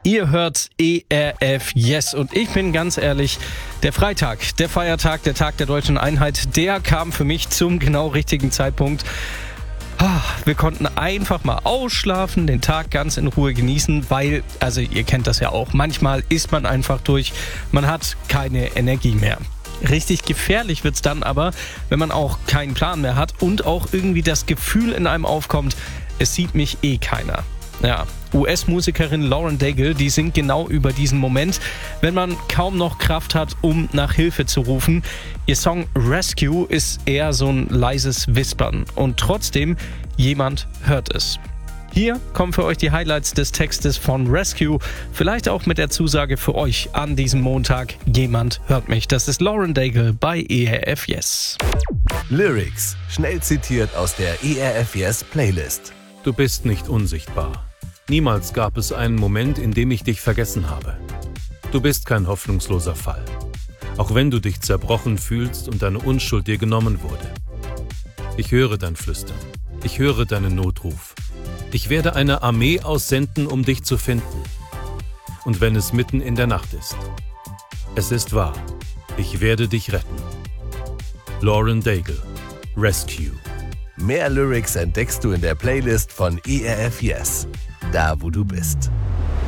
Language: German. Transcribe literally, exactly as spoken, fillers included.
Ihr hört E R F Yes und ich bin ganz ehrlich, der Freitag, der Feiertag, der Tag der deutschen Einheit, der kam für mich zum genau richtigen Zeitpunkt. Wir konnten einfach mal ausschlafen, den Tag ganz in Ruhe genießen, weil, also ihr kennt das ja auch, manchmal ist man einfach durch, man hat keine Energie mehr. Richtig gefährlich wird's dann aber, wenn man auch keinen Plan mehr hat und auch irgendwie das Gefühl in einem aufkommt, es sieht mich eh keiner. Ja, U S-Musikerin Lauren Daigle, die singt genau über diesen Moment, wenn man kaum noch Kraft hat, um nach Hilfe zu rufen. Ihr Song Rescue ist eher so ein leises Wispern und trotzdem, jemand hört es. Hier kommen für euch die Highlights des Textes von Rescue, vielleicht auch mit der Zusage für euch an diesem Montag, jemand hört mich. Das ist Lauren Daigle bei E R F Yes. Lyrics, schnell zitiert aus der E R F Yes Playlist. Du bist nicht unsichtbar. Niemals gab es einen Moment, in dem ich dich vergessen habe. Du bist kein hoffnungsloser Fall. Auch wenn du dich zerbrochen fühlst und deine Unschuld dir genommen wurde. Ich höre dein Flüstern. Ich höre deinen Notruf. Ich werde eine Armee aussenden, um dich zu finden. Und wenn es mitten in der Nacht ist. Es ist wahr. Ich werde dich retten. Lauren Daigle, Rescue. Mehr Lyrics entdeckst du in der Playlist von E R F Yes, da wo du bist.